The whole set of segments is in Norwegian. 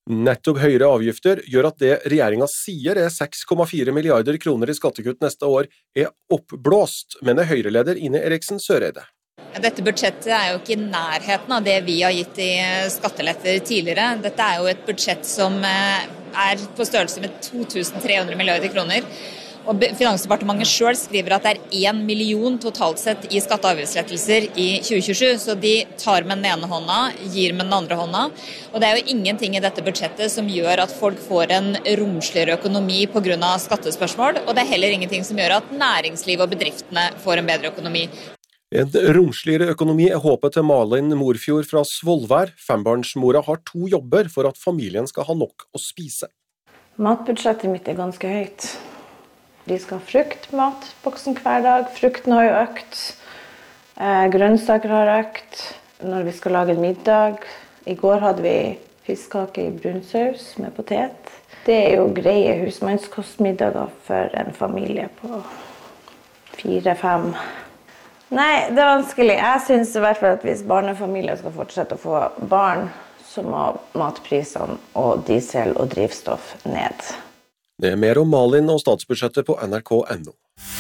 Nettopp høyere avgifter gjør at det regjeringen sier 6,4 milliarder kroner i skattekutt neste år oppblåst, mener Høyre-leder Ine Eriksen Søreide. Dette budsjettet jo ikke i nærheten av det vi har gitt i skatteletter tidligere. Dette jo et budsjett som på størrelse med 2.300 milliarder kroner. Og Finansdepartementet selv skriver at det 1 million totalt sett i skatte- og avgiftslettelser i 2027, så de tar med den ene hånda, gir med den andre hånda. Og det jo ingenting i dette budsjettet som gjør at folk får en romsligere økonomi på grunn av skattespørsmål, og det heller ingenting som gjør at næringsliv og bedriftene får en bedre økonomi. En romsligere økonomi håpet til Malin Morfjord fra Svolvær. Fembarnsmora har 2 jobber for at familien skal ha nok å spise. Matbudsjettet mitt ganske høyt. De skal ha frukt, matboksen hver dag. Frukten har jo økt. Grønnsaker har økt. Når vi skal lage en middag. I går hadde vi fiskkake i brunsaus med potet. Det jo greie husmannskostmiddager for en familie på 4-5. Nei, det vanskelig. Jeg synes I hvert fall at hvis barnefamilier skal fortsette å få barn, så må matprisene og diesel og drivstoff ned. Det mer om Malin og statsbudsjettet på nrk.no.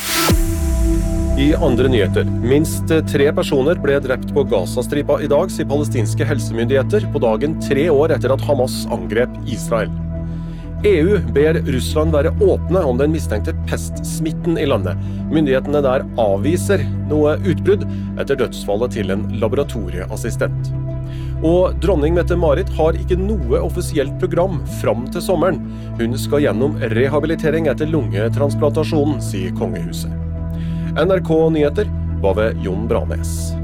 I andre nyheter. Minst 3 personer ble drept på Gazastripa I dag, sier palestinske helsemyndigheter, på dagen 3 år etter at Hamas angrep Israel. EU ber Russland være åpne om den mistenkte pestsmitten I landet. Myndighetene der avviser noe utbrudd etter dødsfallet til en laboratorieassistent. Og dronning Mette-Marit har ikke noe offisielt program fram til sommeren. Hun skal gjennom rehabilitering etter lungetransplantasjonen, sier kongehuset. NRK Nyheter var ved Jon Branes.